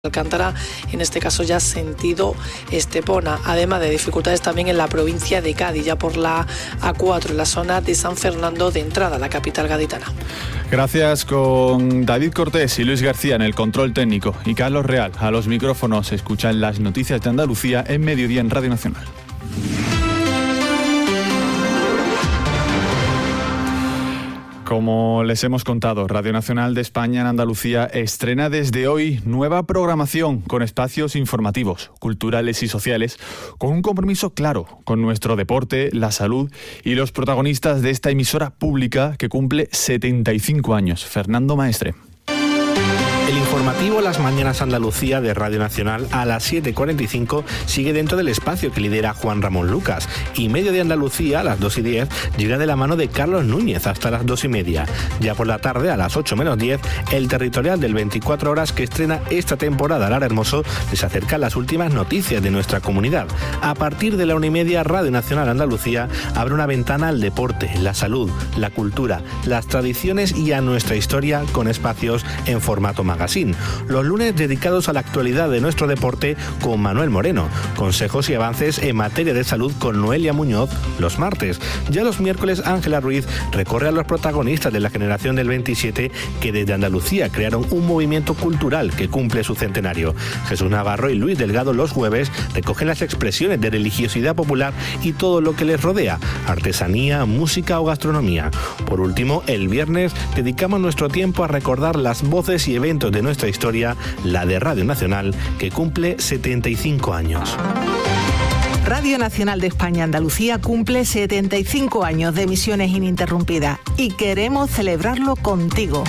Alcántara, en este caso ya sentido Estepona, además de dificultades también en la provincia de Cádiz, ya por la A4, en la zona de San Fernando de entrada a la capital gaditana. Gracias, con David Cortés y Luis García en el control técnico y Carlos Real a los micrófonos. Escuchan las noticias de Andalucía en Mediodía en Radio Nacional. Como les hemos contado, Radio Nacional de España en Andalucía estrena desde hoy nueva programación con espacios informativos, culturales y sociales, con un compromiso claro con nuestro deporte, la salud y los protagonistas de esta emisora pública que cumple 75 años. Fernando Maestre. El informativo Las Mañanas Andalucía de Radio Nacional a las 7:45 sigue dentro del espacio que lidera Juan Ramón Lucas, y Medio de Andalucía a las 2:10 llega de la mano de Carlos Núñez hasta las 2:30. Ya por la tarde a las 8:10 el territorial del 24 horas que estrena esta temporada Lara Hermoso les acerca las últimas noticias de nuestra comunidad. A partir de la 1:30 Radio Nacional Andalucía abre una ventana al deporte, la salud, la cultura, las tradiciones y a nuestra historia con espacios en formato magazine. Los lunes dedicados a la actualidad de nuestro deporte con Manuel Moreno. Consejos y avances en materia de salud con Noelia Muñoz los martes. Ya los miércoles Ángela Ruiz recorre a los protagonistas de la generación del 27 que desde Andalucía crearon un movimiento cultural que cumple su centenario. Jesús Navarro y Luis Delgado los jueves recogen las expresiones de religiosidad popular y todo lo que les rodea, artesanía, música o gastronomía. Por último, el viernes dedicamos nuestro tiempo a recordar las voces y eventos de nuestra historia, la de Radio Nacional, que cumple 75 años. Radio Nacional de España Andalucía cumple 75 años de emisiones ininterrumpidas y queremos celebrarlo contigo.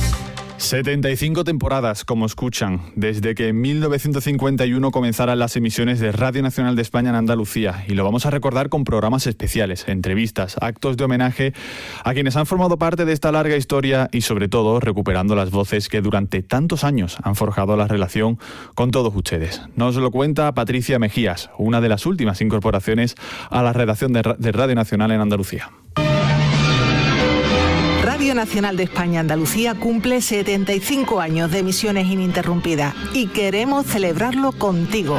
75 temporadas, como escuchan, desde que en 1951 comenzaran las emisiones de Radio Nacional de España en Andalucía, y lo vamos a recordar con programas especiales, entrevistas, actos de homenaje a quienes han formado parte de esta larga historia y sobre todo recuperando las voces que durante tantos años han forjado la relación con todos ustedes. Nos lo cuenta Patricia Mejías, una de las últimas incorporaciones a la redacción de Radio Nacional en Andalucía. Radio Nacional de España Andalucía cumple 75 años de emisiones ininterrumpidas y queremos celebrarlo contigo.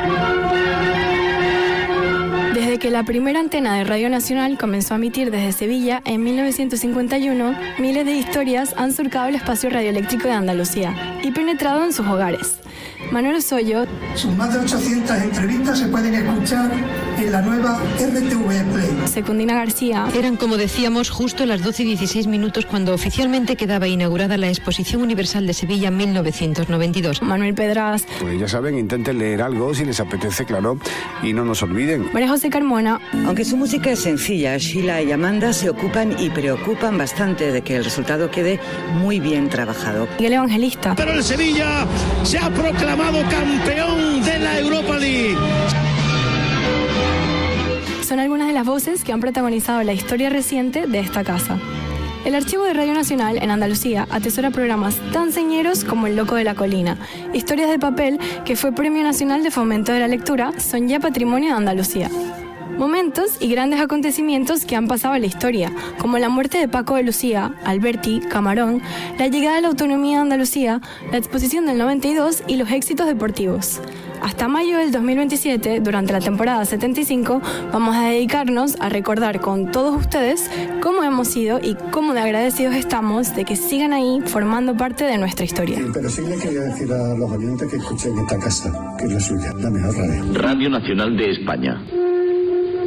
Desde que la primera antena de Radio Nacional comenzó a emitir desde Sevilla en 1951, miles de historias han surcado el espacio radioeléctrico de Andalucía y penetrado en sus hogares. Manuel Osoyo. Sus más de 800 entrevistas se pueden escuchar en la nueva RTV Play. Secundina García. Eran, como decíamos, justo las 12:16 cuando oficialmente quedaba inaugurada la Exposición Universal de Sevilla en 1992. Manuel Pedraz. Pues ya saben, intenten leer algo si les apetece, claro, y no nos olviden. María José Carmona. Aunque su música es sencilla, Sheila y Amanda se ocupan y preocupan bastante de que el resultado quede muy bien trabajado. Miguel Evangelista. Pero el Sevilla se ha proclamado campeón de la Europa League. Son algunas de las voces que han protagonizado la historia reciente de esta casa. El archivo de Radio Nacional en Andalucía atesora programas tan señeros como El Loco de la Colina. Historias de papel, que fue Premio Nacional de Fomento de la Lectura, son ya patrimonio de Andalucía. Momentos y grandes acontecimientos que han pasado a la historia, como la muerte de Paco de Lucía, Alberti, Camarón, la llegada de la autonomía de Andalucía, la exposición del 92 y los éxitos deportivos. Hasta mayo del 2027, durante la temporada 75, vamos a dedicarnos a recordar con todos ustedes cómo hemos sido y cómo de agradecidos estamos de que sigan ahí formando parte de nuestra historia. Pero sí le quería decir a los oyentes que escuchen esta casa, que es la suya, la mejor radio. Radio Nacional de España.